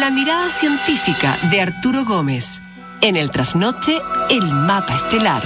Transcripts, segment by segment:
La mirada científica de Arturo Gómez. En el trasnoche, el mapa estelar.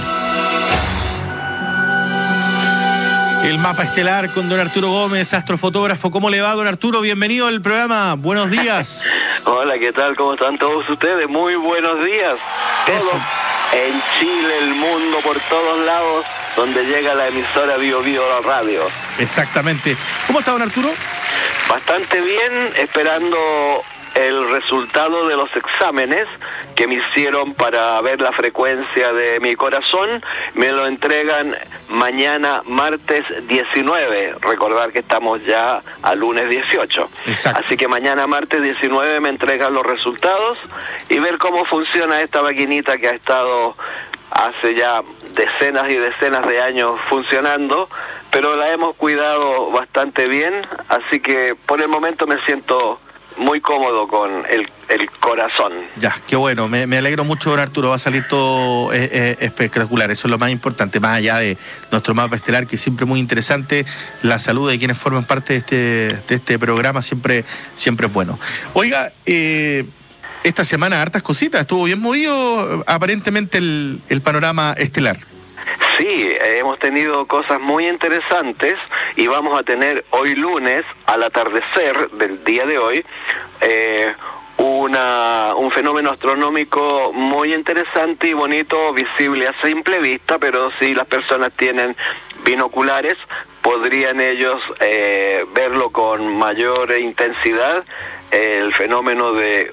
El mapa estelar con don Arturo Gómez, astrofotógrafo. ¿Cómo le va, don Arturo? Bienvenido al programa. Buenos días. Hola, ¿qué tal? ¿Cómo están todos ustedes? Muy buenos días. Todo en Chile, el mundo, por todos lados, donde llega la emisora Bio Radio. Exactamente. ¿Cómo está, don Arturo? Bastante bien, esperando el resultado de los exámenes que me hicieron para ver la frecuencia de mi corazón. Me lo entregan mañana martes 19, recordar que estamos ya a lunes 18. Exacto. Así que mañana martes 19 me entregan los resultados y ver cómo funciona esta maquinita que ha estado hace ya decenas y decenas de años funcionando, pero la hemos cuidado bastante bien, así que por el momento me siento muy cómodo con el corazón. Ya, qué bueno, me alegro mucho, don Arturo, va a salir todo espectacular, eso es lo más importante, más allá de nuestro mapa estelar, que es siempre muy interesante, la salud de quienes forman parte de este programa siempre es bueno. Oiga, esta semana hartas cositas, estuvo bien movido aparentemente el panorama estelar. Sí, hemos tenido cosas muy interesantes y vamos a tener hoy lunes, al atardecer del día de hoy, un fenómeno astronómico muy interesante y bonito, visible a simple vista, pero si las personas tienen binoculares, podrían ellos verlo con mayor intensidad, el fenómeno de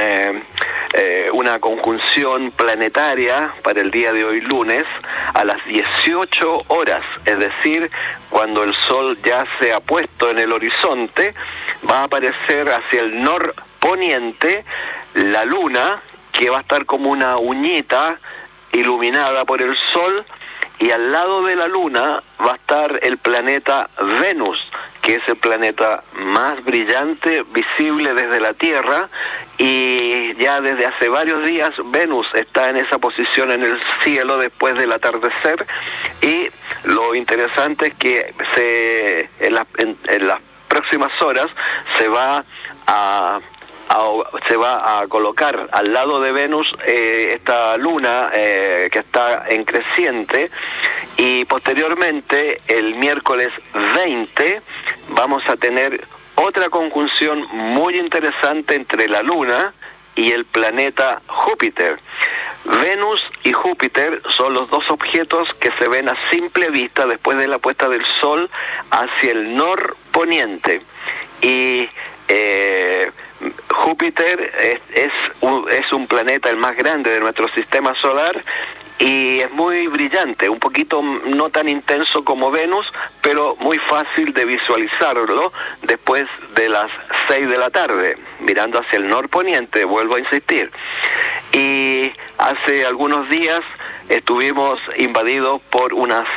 una conjunción planetaria para el día de hoy lunes a las 18 horas, es decir, cuando el Sol ya se ha puesto en el horizonte, va a aparecer hacia el norponiente la Luna, que va a estar como una uñita iluminada por el Sol, y al lado de la Luna va a estar el planeta Venus, que es el planeta más brillante visible desde la Tierra, y ya desde hace varios días Venus está en esa posición en el cielo después del atardecer, y lo interesante es que en las próximas horas se va a colocar al lado de Venus esta luna que está en creciente, y posteriormente el miércoles 20 vamos a tener otra conjunción muy interesante entre la luna y el planeta Júpiter. Venus y Júpiter son los dos objetos que se ven a simple vista después de la puesta del Sol hacia el norponiente, y Júpiter es un planeta el más grande de nuestro sistema solar y es muy brillante, un poquito no tan intenso como Venus, pero muy fácil de visualizarlo después de las 6 de la tarde, mirando hacia el norponiente, vuelvo a insistir. Y hace algunos días estuvimos invadidos por unas